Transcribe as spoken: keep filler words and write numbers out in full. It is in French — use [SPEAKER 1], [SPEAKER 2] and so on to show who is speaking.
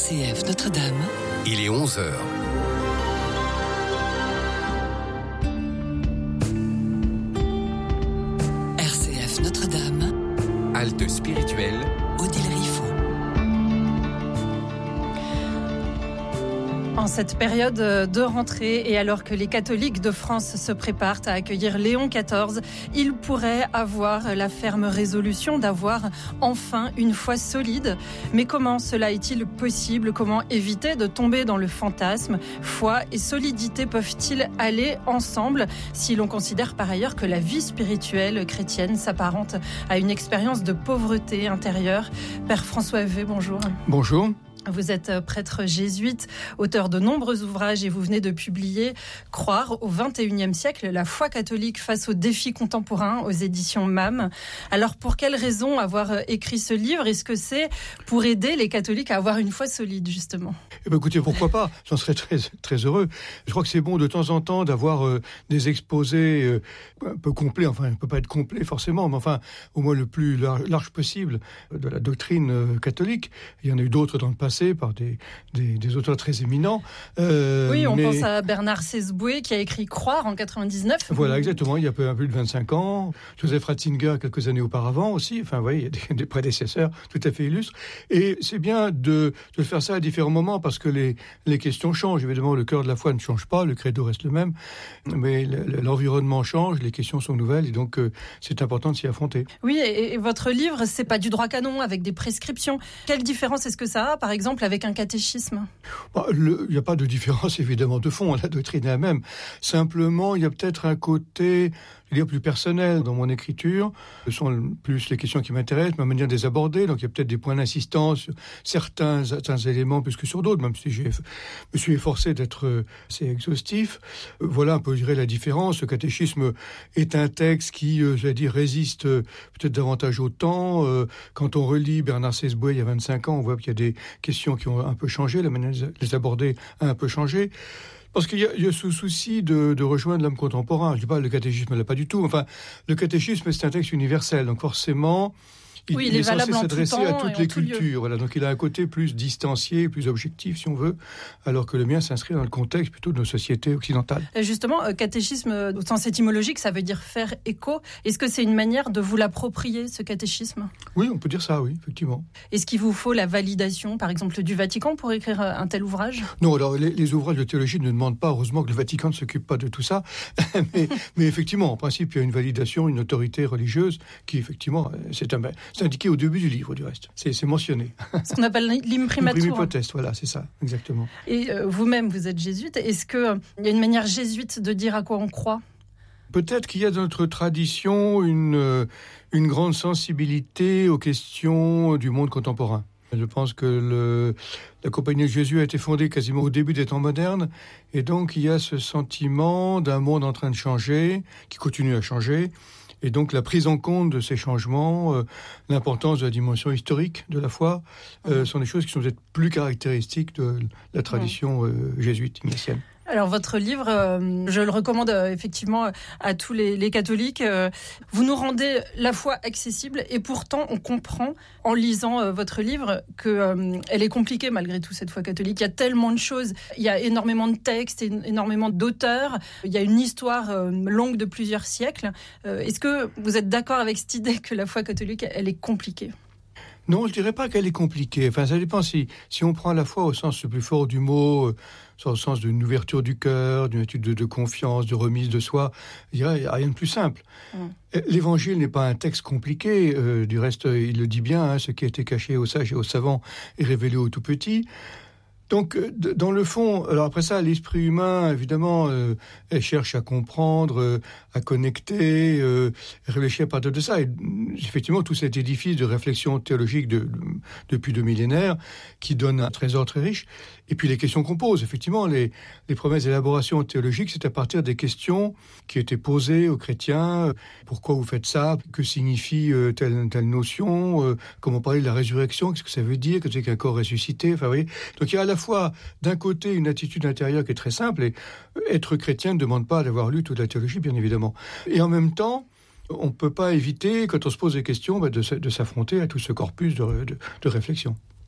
[SPEAKER 1] C F Notre-Dame.
[SPEAKER 2] Il est onze heures.
[SPEAKER 1] R C F Notre-Dame.
[SPEAKER 2] Halte spirituelle.
[SPEAKER 1] Odile Riffaut.
[SPEAKER 3] En cette période de rentrée et alors que les catholiques de France se préparent à accueillir Léon quatorze, ils pourraient avoir la ferme résolution d'avoir enfin une foi solide. Mais comment cela est-il possible ? Comment éviter de tomber dans le fantasme ? Foi et solidité peuvent-ils aller ensemble si l'on considère par ailleurs que la vie spirituelle chrétienne s'apparente à une expérience de pauvreté intérieure ? Père François Vey, bonjour.
[SPEAKER 4] Bonjour.
[SPEAKER 3] Vous êtes prêtre jésuite, auteur de nombreux ouvrages et vous venez de publier « Croire au vingt et unième siècle, la foi catholique face aux défis contemporains » aux éditions M A M. Alors pour quelles raisons avoir écrit ce livre ? Est-ce que c'est pour aider les catholiques à avoir une foi solide justement ?
[SPEAKER 4] Eh bien, écoutez, pourquoi pas ? J'en serais très, très heureux. Je crois que c'est bon de temps en temps d'avoir euh, des exposés euh, un peu complets, enfin, il ne peut pas être complet forcément, mais enfin, au moins le plus large, large possible de la doctrine euh, catholique. Il y en a eu d'autres dans le passé par des, des, des auteurs très éminents.
[SPEAKER 3] Euh, oui, on
[SPEAKER 4] mais...
[SPEAKER 3] pense à Bernard Sesboué qui a écrit « Croire » en quatre-vingt-dix-neuf.
[SPEAKER 4] Voilà, exactement, il y a peu, un peu plus de vingt-cinq ans. Joseph Ratzinger, quelques années auparavant aussi. Enfin, vous voyez, il y a des, des prédécesseurs tout à fait illustres. Et c'est bien de, de faire ça à différents moments parce que les, les questions changent. Évidemment, le cœur de la foi ne change pas, le credo reste le même. Mais l'environnement change, les questions sont nouvelles et donc euh, c'est important de s'y affronter.
[SPEAKER 3] Oui, et, et votre livre, c'est pas du droit canon avec des prescriptions. Quelle différence est-ce que ça a, par exemple, exemple avec un catéchisme ?
[SPEAKER 4] Bah, il n'y a pas de différence évidemment de fond, la doctrine est la même. Simplement, il y a peut-être un côté, je veux dire, plus personnel dans mon écriture. Ce sont plus les questions qui m'intéressent, ma manière de les aborder. Donc il y a peut-être des points d'insistance sur certains, certains éléments plus que sur d'autres, même si je me suis efforcé d'être assez exhaustif. Voilà un peu, je dirais, la différence. Le catéchisme est un texte qui, euh, j'allais dire, résiste euh, peut-être davantage au temps. Euh, quand on relit Bernard Sesboué il y a vingt-cinq ans, on voit qu'il y a des questions qui ont un peu changé, la manière de les aborder a un peu changé. Parce qu'il y a, il y a ce souci de, de rejoindre l'homme contemporain. Je ne dis pas le catéchisme, là, pas du tout. Enfin, le catéchisme, c'est un texte universel. Donc forcément, il,
[SPEAKER 3] oui, il,
[SPEAKER 4] il est,
[SPEAKER 3] est
[SPEAKER 4] censé s'adresser à toutes les
[SPEAKER 3] cultures.
[SPEAKER 4] Voilà, donc il a un côté plus distancié, plus objectif, si on veut, alors que le mien s'inscrit dans le contexte plutôt de nos sociétés occidentales.
[SPEAKER 3] Et justement, euh, catéchisme, au sens étymologique, ça veut dire faire écho. Est-ce que c'est une manière de vous l'approprier, ce catéchisme ?
[SPEAKER 4] Oui, on peut dire ça, oui, effectivement.
[SPEAKER 3] Est-ce qu'il vous faut la validation, par exemple, du Vatican pour écrire un tel ouvrage ?
[SPEAKER 4] Non, alors les, les ouvrages de théologie ne demandent pas, heureusement que le Vatican ne s'occupe pas de tout ça, mais, mais effectivement, en principe, il y a une validation, une autorité religieuse qui, effectivement, c'est, un, c'est indiqué au début du livre, du reste. C'est, c'est mentionné.
[SPEAKER 3] Ce qu'on appelle l'imprimatur.
[SPEAKER 4] L'imprimatur, voilà, c'est ça, exactement.
[SPEAKER 3] Et euh, vous-même, vous êtes jésuite. Est-ce qu'il euh, y a une manière jésuite de dire à quoi on croit ?
[SPEAKER 4] Peut-être qu'il y a dans notre tradition une, euh, une grande sensibilité aux questions du monde contemporain. Je pense que le, la Compagnie de Jésus a été fondée quasiment au début des temps modernes, et donc il y a ce sentiment d'un monde en train de changer, qui continue à changer, et donc la prise en compte de ces changements, euh, l'importance de la dimension historique de la foi, euh, sont des choses qui sont peut-être plus caractéristiques de la tradition euh, jésuite ignatienne.
[SPEAKER 3] Alors votre livre, euh, je le recommande euh, effectivement à tous les, les catholiques. Euh, vous nous rendez la foi accessible et pourtant on comprend en lisant euh, votre livre qu'elle euh, est compliquée malgré tout, cette foi catholique. Il y a tellement de choses, il y a énormément de textes, énormément d'auteurs, il y a une histoire euh, longue de plusieurs siècles. Euh, est-ce que vous êtes d'accord avec cette idée que la foi catholique, elle est compliquée ?
[SPEAKER 4] Non, je ne dirais pas qu'elle est compliquée. Enfin, ça dépend si, si on prend la foi au sens le plus fort du mot, euh, au sens d'une ouverture du cœur, d'une attitude de, de confiance, de remise de soi. Je dirais, il n'y a rien de plus simple. Mmh. L'évangile n'est pas un texte compliqué. Euh, du reste, il le dit bien, hein, ce qui a été caché aux sages et aux savants est révélé aux tout petits. Donc, dans le fond, alors après ça, l'esprit humain, évidemment, euh, elle cherche à comprendre, euh, à connecter, euh, réfléchir à partir de ça. Et effectivement, tout cet édifice de réflexion théologique de, de, depuis deux millénaires, qui donne un trésor très riche. Et puis les questions qu'on pose, effectivement, les, les premières élaborations théologiques, c'est à partir des questions qui étaient posées aux chrétiens. Pourquoi vous faites ça ? Que signifie euh, telle, telle notion ? euh, Comment parler de la résurrection ? Qu'est-ce que ça veut dire ? Qu'est-ce qu'un corps ressuscité ? Enfin, vous voyez. Donc il y a à la fois, d'un côté, une attitude intérieure qui est très simple, et être chrétien ne demande pas d'avoir lu toute la théologie, bien évidemment. Et en même temps, on ne peut pas éviter, quand on se pose des questions, bah, de, de s'affronter à tout ce corpus de, de, de réflexion.